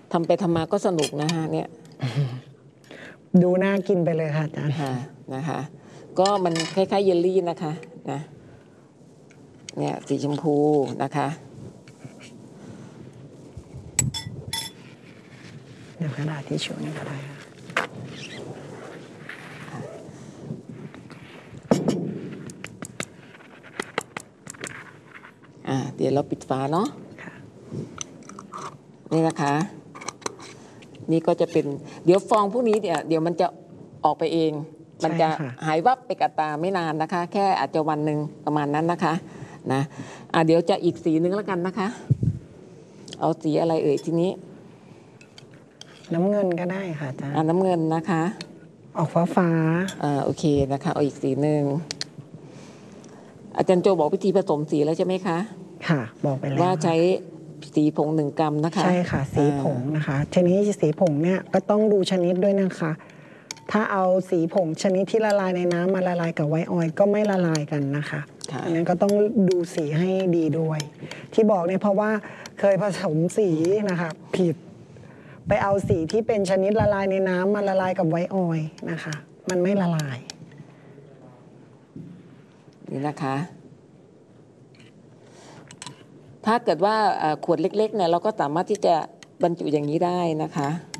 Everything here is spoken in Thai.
ทำไปทำมาก็สนุกนะฮะเนี่ยดูน่ากินไปเลยค่ะอาจารย์นะคะก็มันคล้ายๆเยลลี่นะคะนะเนี่ยสีชมพูนะคะเดี๋ยวกระดาษทิชชู่นี่ก็ได้ค่ะเดี๋ยวเราปิดฝาเนาะนี่นะคะนี่ก็จะเป็นเดี๋ยวฟองพวกนี้เดี๋ยวมันจะออกไปเองมันจะหายวับไปกับตาไม่นานนะคะแค่อาจจะวันหนึ่งประมาณนั้นนะคะนะเดี๋ยวจะอีกสีนึงแล้วกันนะคะเอาสีอะไรเอ่ยทีนี้น้ำเงินก็ได้ค่ะอาจารย์น้ำเงินนะคะออกฟ้าโอเคนะคะเอาอีกสีหนึ่งอาจารย์โจบอกวิธีผสมสีแล้วใช่ไหมคะค่ะบอกไปแล้วว่าใช้สีผง1 กรัมนะคะใช่ค่ะสีผงนะคะทีนี้สีผงเนี่ยก็ต้องดูชนิดด้วยนะคะถ้าเอาสีผงชนิดที่ละลายในน้ำมาละลายกับไวท์ออยล์ก็ไม่ละลายกันนะคะอันนั้นก็ต้องดูสีให้ดีด้วยที่บอกเนี่ยเพราะว่าเคยผสมสีนะคะผิดไปเอาสีที่เป็นชนิดละลายในน้ำมาละลายกับไวท์ออยล์นะคะมันไม่ละลายนี่นะคะถ้าเกิดว่าขวดเล็กๆเนี่ยเราก็สามารถที่จะบรรจุอย่างนี้ได้นะคะ